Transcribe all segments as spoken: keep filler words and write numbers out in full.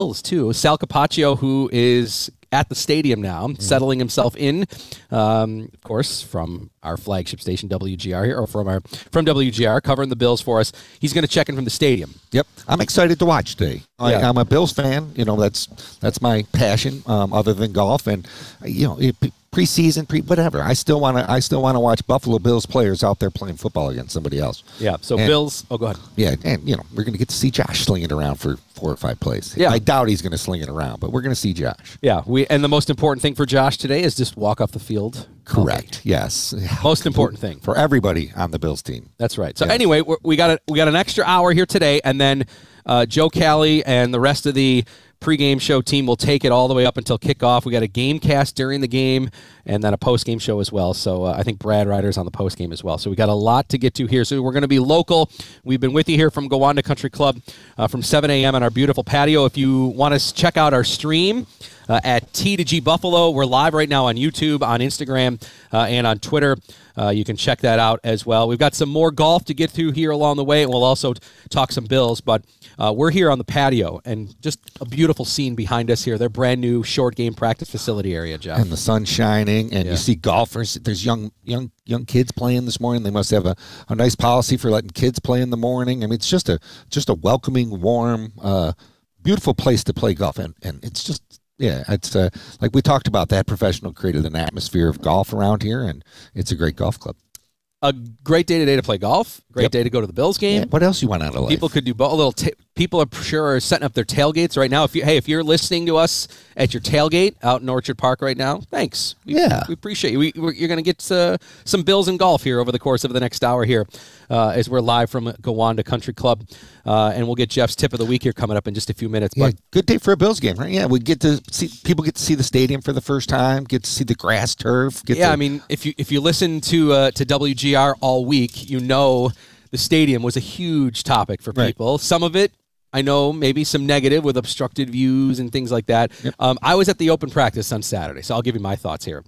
Bills, too. Sal Capaccio, who is at the stadium now, mm. settling himself in, um, of course, from our flagship station, W G R here, or from our from W G R, covering the Bills for us. He's going to check in from the stadium. Yep. I'm excited to watch today. I, yeah. I'm a Bills fan. You know, that's that's my passion, um, other than golf. And, you know, it, preseason, pre whatever. I still want to. I still want to watch Buffalo Bills players out there playing football against somebody else. Yeah. So and, Bills. Oh, go ahead. Yeah, and you know we're going to get to see Josh sling it around for four or five plays. Yeah. I doubt he's going to sling it around, but we're going to see Josh. Yeah. We and the most important thing for Josh today is just walk off the field. Correct. Okay. Yes. Most important thing for everybody on the Bills team. That's right. So yes. anyway, we're, we got a, we got an extra hour here today, and then uh, Joe Cali and the rest of the pregame show team will take it all the way up until kickoff. We got a game cast during the game and then a postgame show as well. So uh, I think Brad Ryder's on the postgame as well. So we got a lot to get to here. So we're going to be local. We've been with you here from Gowanda Country Club uh, from seven a.m. on our beautiful patio. If you want to check out our stream uh, at T to G Buffalo, we're live right now on YouTube, on Instagram, uh, and on Twitter. Uh, you can check that out as well. We've got some more golf to get through here along the way, and we'll also talk some Bills. But uh, we're here on the patio, and just a beautiful scene behind us here. Their brand new short game practice facility area, Jeff. And the sun's shining, and yeah. you see golfers. There's young young young kids playing this morning. They must have a, a nice policy for letting kids play in the morning. I mean, it's just a just a welcoming, warm, uh, beautiful place to play golf, and and it's just. Yeah, it's uh, like we talked about, that professional created an atmosphere of golf around here, and it's a great golf club. A great day today to play golf. Great yep. day to go to the Bills game. Yeah, what else you want out of life? People could do both. A little. T- people, I'm sure, are setting up their tailgates right now. If you, hey, if you're listening to us at your tailgate out in Orchard Park right now, thanks. We, yeah, we appreciate you. We, we're, you're going to get uh, some Bills and golf here over the course of the next hour here, uh, as we're live from Gowanda Country Club, uh, and we'll get Jeff's tip of the week here coming up in just a few minutes. Yeah, but good day for a Bills game, right? Yeah, we get to see people get to see the stadium for the first time, get to see the grass turf. Get yeah, to, I mean, if you if you listen to uh, to W G R all week, you know the stadium was a huge topic for people. Right. Some of it, I know, maybe some negative with obstructed views and things like that. Yep. Um, I was at the open practice on Saturday, so I'll give you my thoughts here.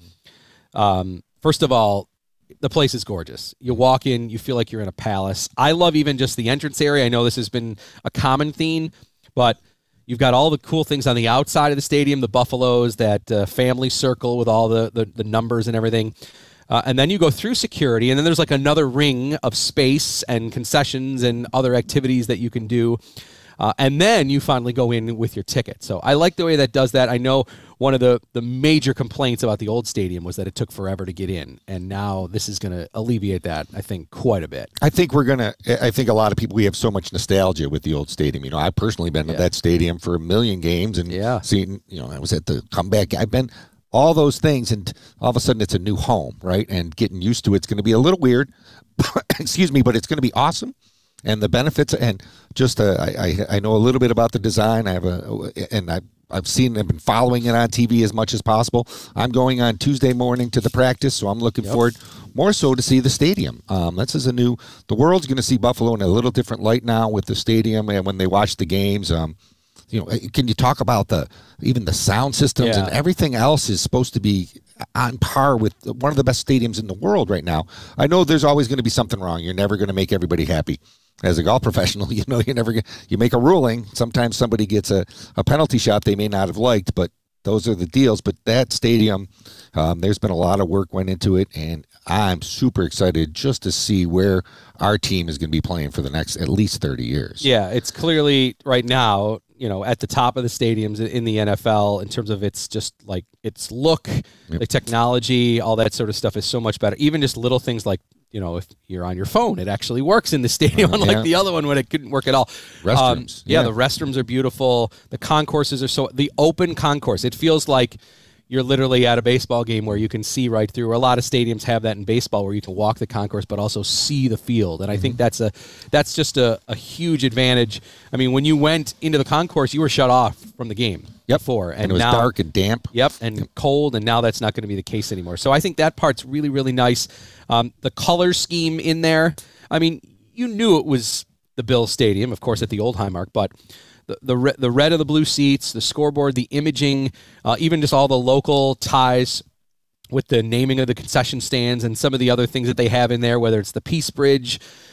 Um, first of all, the place is gorgeous. You walk in, you feel like you're in a palace. I love even just the entrance area. I know this has been a common theme, but you've got all the cool things on the outside of the stadium, the Buffaloes, that uh, family circle with all the, the, the numbers and everything. Uh, and then you go through security, and then there's like another ring of space and concessions and other activities that you can do. Uh, and then you finally go in with your ticket. So I like the way that does that. I know one of the, the major complaints about the old stadium was that it took forever to get in. And now this is going to alleviate that, I think, quite a bit. I think we're going to, I think a lot of people, we have so much nostalgia with the old stadium. You know, I've personally been yeah. at that stadium for a million games and yeah. seen, you know, I was at the comeback. I've been all those things, and all of a sudden it's a new home, right? And getting used to it's going to be a little weird, excuse me, but it's going to be awesome. And the benefits, and just uh, I, I I know a little bit about the design. I have a, and I I've seen, I've been following it on T V as much as possible. I'm going on Tuesday morning to the practice, so I'm looking yep. forward more so to see the stadium. Um, this is a new. The world's going to see Buffalo in a little different light now with the stadium, and when they watch the games. Um, You know, can you talk about the even the sound systems yeah. and everything else is supposed to be on par with one of the best stadiums in the world right now? I know there's always going to be something wrong. You're never going to make everybody happy. As a golf professional, you know, you never get, you make a ruling. Sometimes somebody gets a, a penalty shot they may not have liked, but those are the deals. But that stadium, um, there's been a lot of work went into it, and I'm super excited just to see where our team is going to be playing for the next at least thirty years. Yeah, it's clearly right now, you know, at the top of the stadiums in the N F L in terms of its just like its look, yep. the technology, all that sort of stuff is so much better. Even just little things like, you know, if you're on your phone, it actually works in the stadium, uh, unlike yeah. the other one when it couldn't work at all. Restrooms. Um, yeah, yeah, the restrooms are beautiful. The concourses are so, the open concourse, it feels like you're literally at a baseball game where you can see right through. A lot of stadiums have that in baseball where you can walk the concourse but also see the field. And I mm-hmm. think that's a that's just a, a huge advantage. I mean, when you went into the concourse, you were shut off from the game yep. before. And, and it was now, dark and damp. Yep, and yep. cold, and now that's not going to be the case anymore. So I think that part's really, really nice. Um, the color scheme in there, I mean, you knew it was the Bills Stadium, of course, at the old Highmark, but the the, re- the red of the blue seats, the scoreboard, the imaging, uh, even just all the local ties with the naming of the concession stands and some of the other things that they have in there, whether it's the Peace Bridge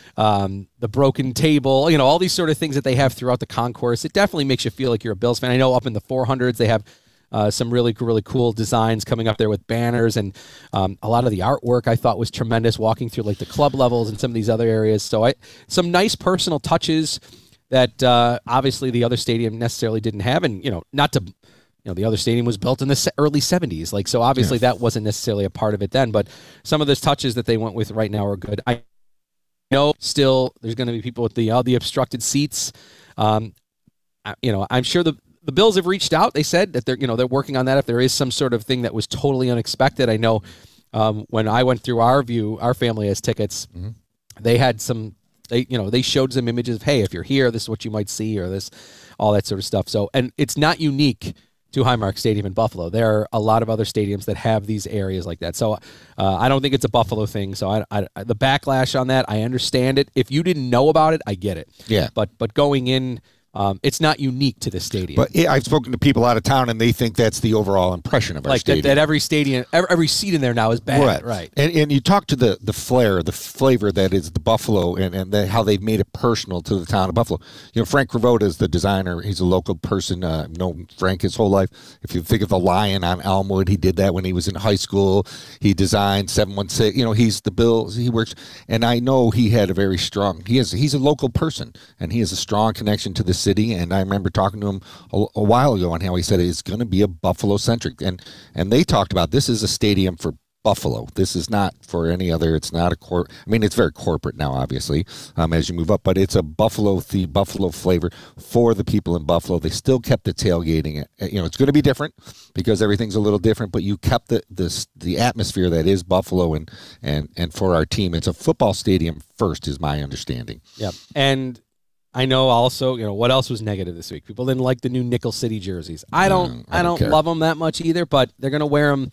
um, the broken table, you know, all these sort of things that they have throughout the concourse. It definitely makes you feel like you're a Bills fan. I know up in the four hundreds they have uh, some really, really cool designs coming up there with banners, and um, a lot of the artwork I thought was tremendous walking through like the club levels and some of these other areas. So I some nice personal touches that uh, obviously the other stadium necessarily didn't have, and, you know, not to... You know, the other stadium was built in the se- early seventies. Like, so obviously yeah. that wasn't necessarily a part of it then, but some of those touches that they went with right now are good. I know still there's going to be people with the all the obstructed seats. Um, I, you know, I'm sure the the Bills have reached out. They said that they're, you know, they're working on that if there is some sort of thing that was totally unexpected. I know um, when I went through our view, our family has tickets, mm-hmm. they had some, they, you know, they showed some images of, hey, if you're here, this is what you might see, or this, all that sort of stuff. So, and it's not unique to Highmark Stadium in Buffalo. There are a lot of other stadiums that have these areas like that. So uh, I don't think it's a Buffalo thing. So I, I, the backlash on that, I understand it. If you didn't know about it, I get it. Yeah. But but going in, um, it's not unique to the stadium. But yeah, I've spoken to people out of town, and they think that's the overall impression of our like stadium. That, that every stadium, every, every seat in there now is bad. Right. right. And, and you talk to the, the flair, the flavor that is the Buffalo, and, and the, how they've made it personal to the town of Buffalo. You know, Frank Cravotta is the designer. He's a local person. Uh, I've known Frank his whole life. If you think of the lion on Elmwood, he did that when he was in high school. He designed seven one six. You know, he's the Bills. He works. And I know he had a very strong, he has, he's a local person, and he has a strong connection to the city. And I remember talking to him a, a while ago on how he said it's going to be a Buffalo-centric. And and they talked about this is a stadium for Buffalo. This is not for any other. It's not a cor. I mean, it's very corporate now, obviously, um, as you move up. But it's a Buffalo the Buffalo flavor for the people in Buffalo. They still kept the tailgating. You know, it's going to be different because everything's a little different. But you kept the this the atmosphere that is Buffalo, and and and for our team, it's a football stadium first, is my understanding. Yep. And I know also, you know, what else was negative this week? People didn't like the new Nickel City jerseys. I don't, mm, I, don't I don't love them that much either, but they're going to wear them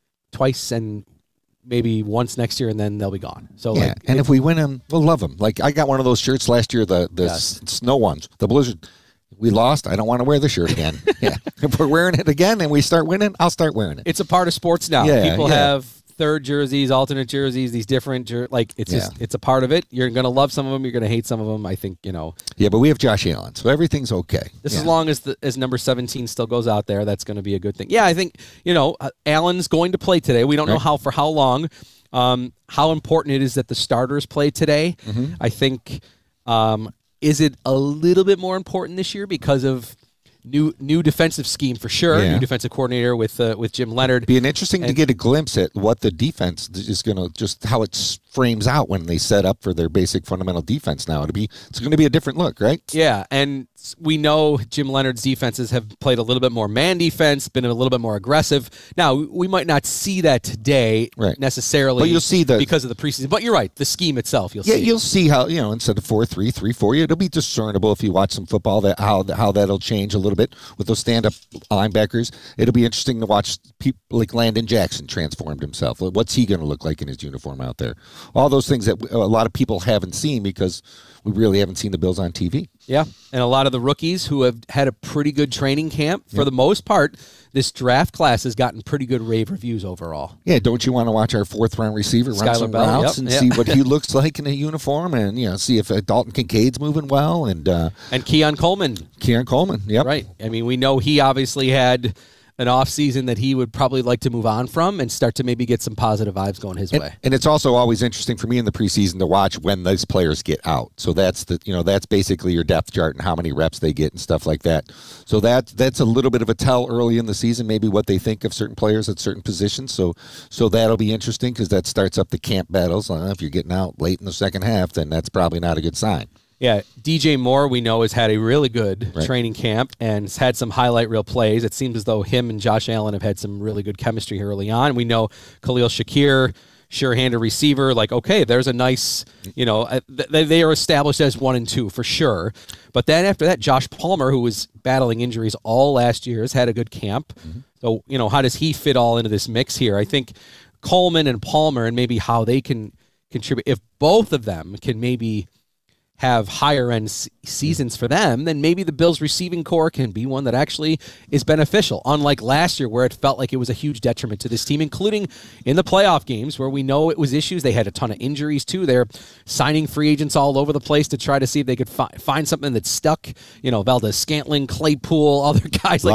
twice and maybe once next year, and then they'll be gone. So, yeah, like, and if we win them, we'll love them. Like, I got one of those shirts last year, the the yes. s- snow ones, the Blizzard. We lost. I don't want to wear the shirt again. yeah, if we're wearing it again and we start winning, I'll start wearing it. It's a part of sports now. Yeah, People yeah. have third jerseys, alternate jerseys, these different jer- like it's yeah. just it's a part of it. You're gonna love some of them. You're gonna hate some of them. I think you know. Yeah, but we have Josh Allen, so everything's okay. Just yeah. as long as the as number seventeen still goes out there, that's going to be a good thing. Yeah, I think you know uh, Allen's going to play today. We don't right. know how for how long. Um, how important it is that the starters play today. Mm-hmm. I think um, is it a little bit more important this year because of New new defensive scheme for sure. Yeah. New defensive coordinator with uh, with Jim Leonard. Be an interesting and, to get a glimpse at what the defense is going to, just how it frames out when they set up for their basic fundamental defense now. It'll be it's going to be a different look, right? Yeah, and we know Jim Leonard's defenses have played a little bit more man defense, been a little bit more aggressive. Now, we might not see that today right. necessarily but you'll see the, because of the preseason. But you're right, the scheme itself, you'll yeah, see. You'll see how, you know, instead of four three, three four, it'll be discernible if you watch some football, that how how that'll change a little bit with those stand-up linebackers. It'll be interesting to watch people like Landon Jackson transformed himself. What's he going to look like in his uniform out there? All those things that a lot of people haven't seen because we really haven't seen the Bills on T V. Yeah, and a lot of the rookies who have had a pretty good training camp, for yeah. the most part, this draft class has gotten pretty good rave reviews overall. Yeah, don't you want to watch our fourth-round receiver run Skylar some Bell, routes yep, and yep. see what he looks like in a uniform, and you know, see if uh, Dalton Kincaid's moving well, and uh, and Keon Coleman, Keon Coleman, yep, right. I mean, we know he obviously had an off season that he would probably like to move on from and start to maybe get some positive vibes going his and, way. And it's also always interesting for me in the preseason to watch when those players get out. So that's the you know that's basically your depth chart and how many reps they get and stuff like that. So that that's a little bit of a tell early in the season, maybe what they think of certain players at certain positions. So so that'll be interesting because that starts up the camp battles. Uh, if you're getting out late in the second half, then that's probably not a good sign. Yeah, D J Moore, we know, has had a really good right. training camp and has had some highlight reel plays. It seems as though him and Josh Allen have had some really good chemistry early on. We know Khalil Shakir, sure-handed receiver, like, okay, there's a nice, you know, they, they are established as one and two for sure. But then after that, Josh Palmer, who was battling injuries all last year, has had a good camp. Mm-hmm. So, you know, how does he fit all into this mix here? I think Coleman and Palmer and maybe how they can contribute. If both of them can maybe have higher end s- seasons for them, then maybe the Bills receiving core can be one that actually is beneficial. Unlike last year where it felt like it was a huge detriment to this team, including in the playoff games where we know it was issues. They had a ton of injuries too. They're signing free agents all over the place to try to see if they could fi- find something that stuck. You know, Valdez Scantling, Claypool, other guys like